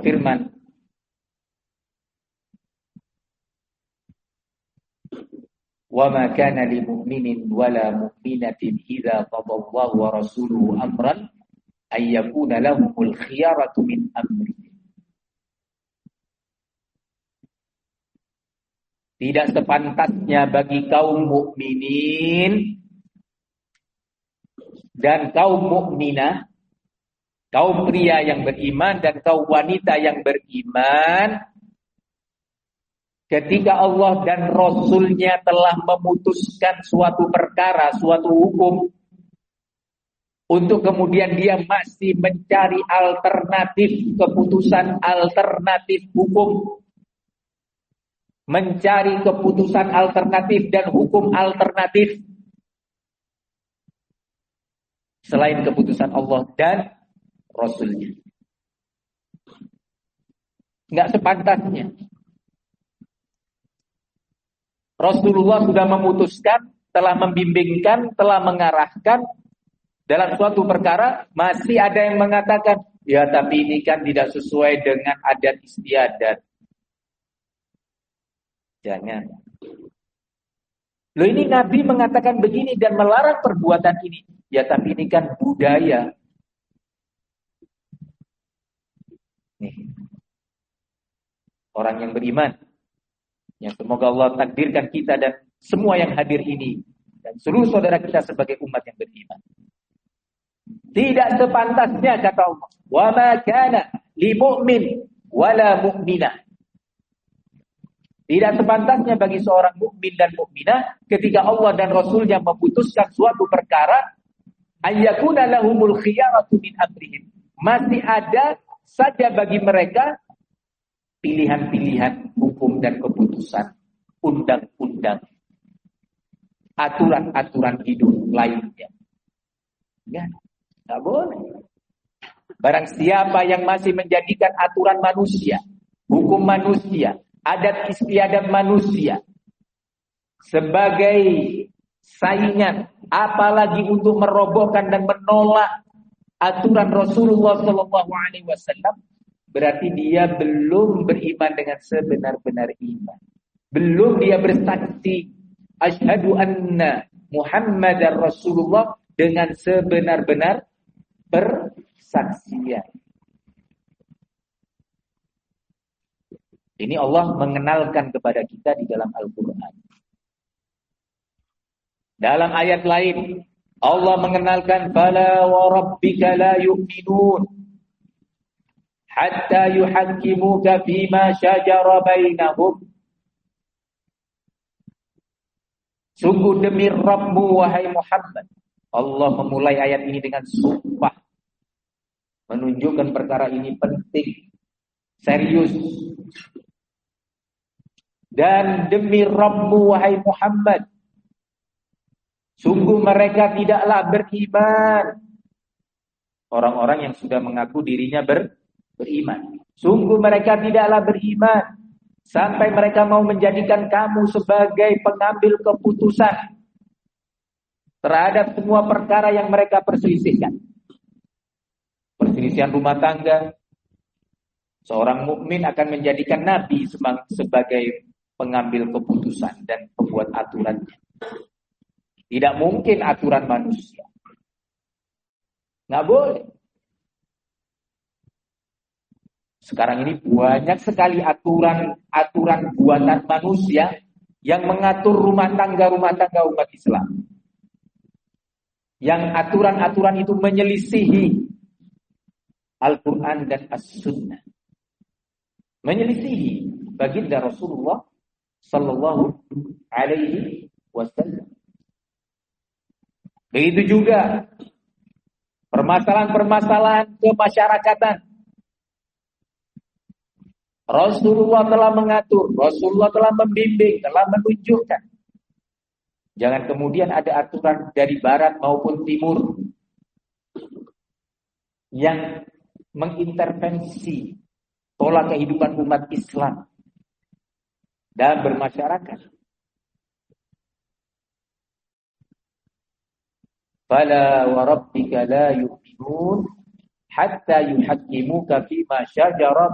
berfirman, "Wa ma kana lil mu'minin wala mu'minatin idza qadallahu wa rasuluhu amran ay yakuna lahumul khiyaratu min amrihim." Tidak sepantasnya bagi kaum mukminin dan kaum mukminah, kaum pria yang beriman dan kaum wanita yang beriman, ketika Allah dan Rasul-Nya telah memutuskan suatu perkara, suatu hukum, untuk kemudian dia masih mencari alternatif keputusan, alternatif hukum, mencari keputusan alternatif dan hukum alternatif selain keputusan Allah dan Rasul-Nya. Enggak sepantasnya. Rasulullah sudah memutuskan, telah membimbingkan, telah mengarahkan dalam suatu perkara, masih ada yang mengatakan, ya tapi ini kan tidak sesuai dengan adat istiadat. Jangan. Loh, ini Nabi mengatakan begini dan melarang perbuatan ini. Ya tapi ini kan budaya. Nih. Orang yang beriman, yang semoga Allah takdirkan kita dan semua yang hadir ini dan seluruh saudara kita sebagai umat yang beriman. Tidak sepantasnya kata Allah, wa ma kana li mu'min wala mu'minah. Tidak sepantasnya bagi seorang mukmin dan mukminah ketika Allah dan Rasul-Nya memutuskan suatu perkara, ayyakuna lahumul khiyaratu min amrihim. Masih ada saja bagi mereka pilihan-pilihan hukum dan keputusan, undang-undang, aturan-aturan hidup lainnya. Ya, tidak boleh. Barang siapa yang masih menjadikan aturan manusia, hukum manusia, adat istiadat manusia sebagai saingan, apalagi untuk merobohkan dan menolak aturan Rasulullah SAW, berarti dia belum beriman dengan sebenar-benar iman. Belum dia bersaksi asyhadu anna Muhammadar Rasulullah dengan sebenar-benar persaksian. Ini Allah mengenalkan kepada kita di dalam Al-Quran. Dalam ayat lain, Allah mengenalkan, "Fala wa rabbika la yu'minun hatta yuhakkimuka fima syajara bainahum." Sungguh demi Rabbmu, wahai Muhammad. Allah memulai ayat ini dengan sumpah, menunjukkan perkara ini penting, serius. Dan demi Rabbmu, wahai Muhammad, sungguh mereka tidaklah beriman. Orang-orang yang sudah mengaku dirinya beriman. Sungguh mereka tidaklah beriman sampai mereka mau menjadikan kamu sebagai pengambil keputusan terhadap semua perkara yang mereka perselisihkan. Perselisihan rumah tangga. Seorang mukmin akan menjadikan Nabi sebagai pengambil keputusan dan pembuat aturannya. Tidak mungkin aturan manusia. Nggak boleh. Sekarang ini banyak sekali aturan buatan manusia yang mengatur rumah tangga umat Islam. Yang aturan-aturan itu menyelisihi Al-Quran dan As-Sunnah. Menyelisihi baginda Rasulullah Sallallahu Alaihi Wasallam. Begitu juga permasalahan-permasalahan kemasyarakatan. Rasulullah telah mengatur, Rasulullah telah membimbing, telah menunjukkan. Jangan kemudian ada aturan dari barat maupun timur yang mengintervensi pola kehidupan umat Islam dan bermasyarakat. Fala wa rabbika la yu'minun hatta yuhakkimuka fima syajara